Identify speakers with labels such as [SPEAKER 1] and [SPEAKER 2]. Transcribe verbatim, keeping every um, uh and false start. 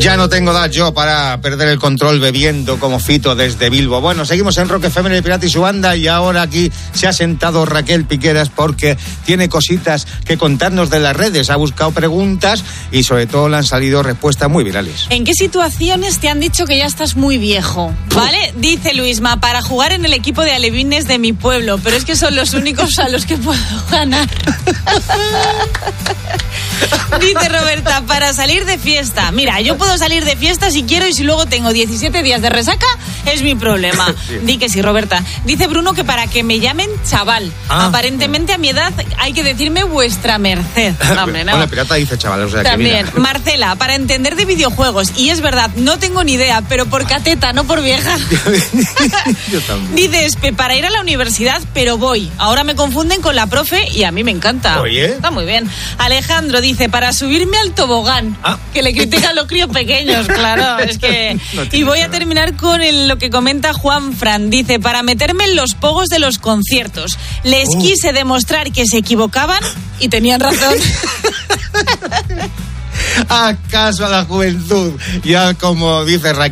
[SPEAKER 1] Ya no tengo edad yo para perder el control bebiendo como Fito desde Bilbo. Bueno, seguimos en Rock F M, el Pirata y su banda, y ahora aquí se ha sentado Raquel Piqueras porque tiene cositas que contarnos de las redes. Ha buscado preguntas y sobre todo le han salido respuestas muy virales.
[SPEAKER 2] ¿En qué situaciones te han dicho que ya estás muy viejo? ¿Vale? Dice Luisma, para jugar en el equipo de alevines de mi pueblo, pero es que son los únicos a los que puedo ganar. Dice Roberta, para salir de fiesta. Mira, yo puedo salir de fiesta si quiero y si luego tengo diecisiete días de resaca, es mi problema. Di que sí, Roberta. Dice Bruno que para que me llamen chaval. Ah. Aparentemente a mi edad hay que decirme vuestra merced. No, hombre, no.
[SPEAKER 1] Bueno, Pirata dice chaval, o sea
[SPEAKER 2] También,
[SPEAKER 1] que mira.
[SPEAKER 2] Marcela, para entender de videojuegos. Y es verdad, no tengo ni idea, pero por cateta, no por vieja.
[SPEAKER 1] Yo también.
[SPEAKER 2] Dice Espe, para ir a la universidad, pero voy. Ahora me confunden con la profe y a mí me encanta.
[SPEAKER 1] Oye.
[SPEAKER 2] Está muy bien. Alejandro dice, para subirme al tobogán. Ah. Que le critican los críos pequeños, claro. Es que... No y voy a terminar con el, lo que comenta Juan Fran. Dice, para meterme en los pogos de los conciertos. Les uh. quise demostrar que se equivocaban y tenían razón.
[SPEAKER 1] ¿Acaso a la juventud? Ya como dice Raquel.